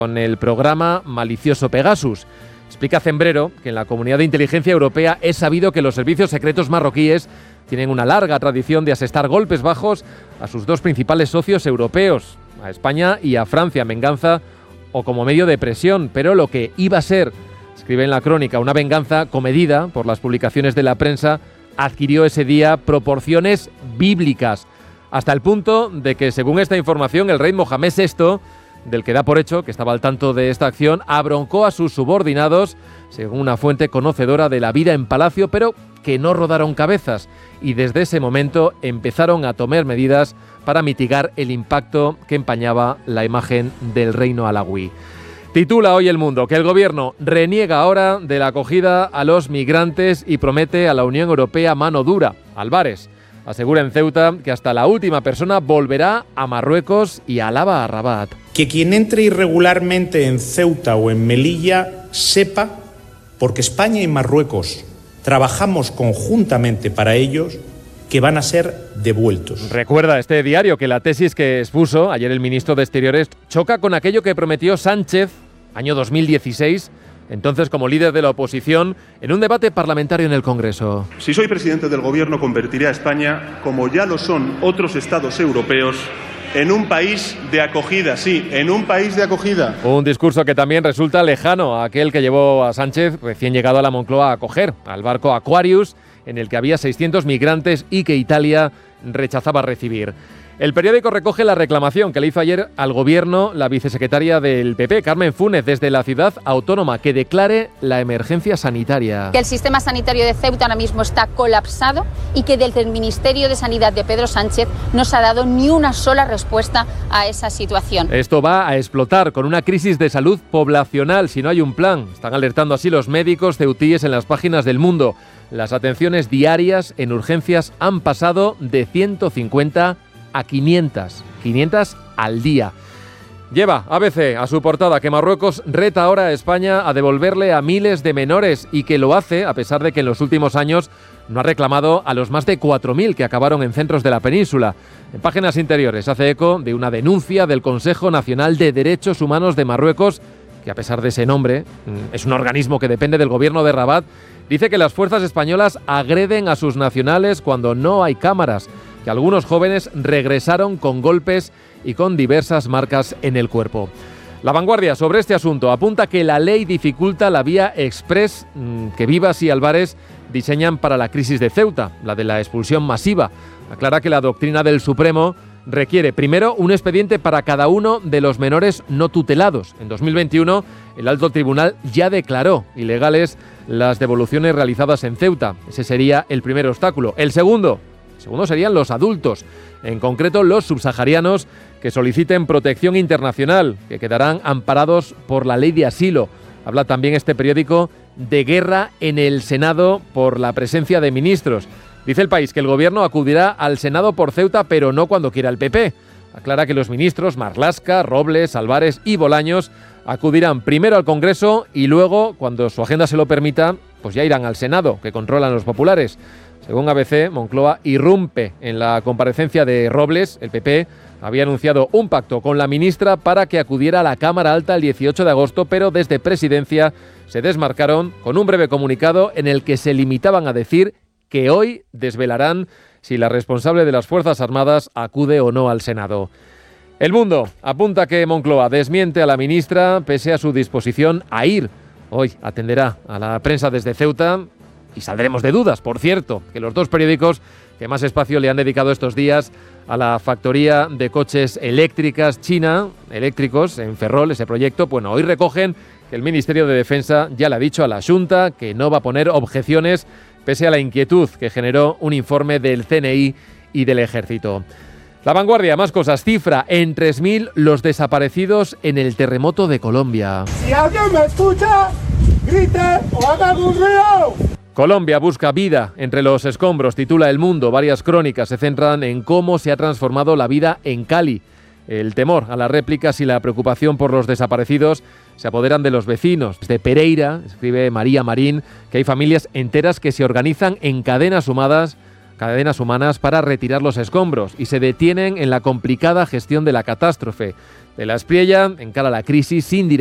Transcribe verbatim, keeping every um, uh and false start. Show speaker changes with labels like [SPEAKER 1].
[SPEAKER 1] con el programa malicioso Pegasus. Explica Zembrero que en la Comunidad de Inteligencia Europea es sabido que los servicios secretos marroquíes tienen una larga tradición de asestar golpes bajos a sus dos principales socios europeos, a España y a Francia, en venganza o como medio de presión. Pero lo que iba a ser, escribe en la crónica, una venganza comedida por las publicaciones de la prensa, adquirió ese día proporciones bíblicas, hasta el punto de que, según esta información, el rey Mohamed sexto, del que da por hecho que estaba al tanto de esta acción, abroncó a sus subordinados, según una fuente conocedora de la vida en palacio, pero que no rodaron cabezas, y desde ese momento empezaron a tomar medidas para mitigar el impacto que empañaba la imagen del reino alauí. Titula hoy El Mundo que el gobierno reniega ahora de la acogida a los migrantes y promete a la Unión Europea mano dura. Álvarez asegura en Ceuta que hasta la última persona volverá a Marruecos y alaba a Rabat.
[SPEAKER 2] Que quien entre irregularmente en Ceuta o en Melilla sepa, porque España y Marruecos trabajamos conjuntamente para ellos, que van a ser devueltos.
[SPEAKER 1] Recuerda este diario que la tesis que expuso ayer el ministro de Exteriores choca con aquello que prometió Sánchez, año dos mil dieciséis, entonces como líder de la oposición, en un debate parlamentario en el Congreso.
[SPEAKER 3] Si soy presidente del Gobierno, convertiré a España, como ya lo son otros estados europeos, en un país de acogida, sí, en un país de acogida.
[SPEAKER 1] Un discurso que también resulta lejano a aquel que llevó a Sánchez, recién llegado a la Moncloa, a acoger al barco Aquarius, en el que había seiscientos migrantes y que Italia rechazaba recibir. El periódico recoge la reclamación que le hizo ayer al gobierno la vicesecretaria del P P, Carmen Funes, desde la ciudad autónoma, que declare la emergencia sanitaria.
[SPEAKER 4] Que el sistema sanitario de Ceuta ahora mismo está colapsado y que desde el Ministerio de Sanidad de Pedro Sánchez no se ha dado ni una sola respuesta a esa situación.
[SPEAKER 1] Esto va a explotar con una crisis de salud poblacional si no hay un plan. Están alertando así los médicos ceutíes en las páginas del Mundo. Las atenciones diarias en urgencias han pasado de ciento cincuenta a quinientas, quinientas al día. Lleva A B C a su portada que Marruecos reta ahora a España a devolverle a miles de menores y que lo hace a pesar de que en los últimos años no ha reclamado a los más de cuatro mil que acabaron en centros de la península. En páginas interiores hace eco de una denuncia del Consejo Nacional de Derechos Humanos de Marruecos, que a pesar de ese nombre, es un organismo que depende del gobierno de Rabat, dice que las fuerzas españolas agreden a sus nacionales cuando no hay cámaras, que algunos jóvenes regresaron con golpes y con diversas marcas en el cuerpo. La Vanguardia sobre este asunto apunta que la ley dificulta la vía express que Vivas y Álvarez diseñan para la crisis de Ceuta, la de la expulsión masiva. Aclara que la doctrina del Supremo requiere primero un expediente para cada uno de los menores no tutelados. En dos mil veintiuno el Alto Tribunal ya declaró ilegales las devoluciones realizadas en Ceuta. Ese sería el primer obstáculo. El segundo, el segundo serían los adultos, en concreto los subsaharianos que soliciten protección internacional, que quedarán amparados por la ley de asilo. Habla también este periódico de guerra en el Senado por la presencia de ministros. Dice El País que el gobierno acudirá al Senado por Ceuta, pero no cuando quiera el P P. Aclara que los ministros Marlaska, Robles, Álvarez y Bolaños acudirán primero al Congreso y luego, cuando su agenda se lo permita, pues ya irán al Senado, que controlan los populares. Según A B C, Moncloa irrumpe en la comparecencia de Robles. El P P había anunciado un pacto con la ministra para que acudiera a la Cámara Alta el dieciocho de agosto, pero desde Presidencia se desmarcaron con un breve comunicado en el que se limitaban a decir que hoy desvelarán si la responsable de las Fuerzas Armadas acude o no al Senado. El Mundo apunta que Moncloa desmiente a la ministra pese a su disposición a ir. Hoy atenderá a la prensa desde Ceuta y saldremos de dudas, por cierto, que los dos periódicos que más espacio le han dedicado estos días a la factoría de coches eléctricas china, eléctricos en Ferrol, ese proyecto, bueno, hoy recogen que el Ministerio de Defensa ya le ha dicho a la Xunta que no va a poner objeciones pese a la inquietud que generó un informe del C N I y del Ejército. La Vanguardia, más cosas, cifra en tres mil los desaparecidos en el terremoto de Colombia.
[SPEAKER 5] Si alguien me escucha, grite o haga algún ruido.
[SPEAKER 1] Colombia busca vida entre los escombros, titula El Mundo. Varias crónicas se centran en cómo se ha transformado la vida en Cali. El temor a las réplicas y la preocupación por los desaparecidos se apoderan de los vecinos. Desde Pereira, escribe María Marín, que hay familias enteras que se organizan en cadenas humanas, cadenas humanas para retirar los escombros y se detienen en la complicada gestión de la catástrofe. De la Espriella encara la crisis sin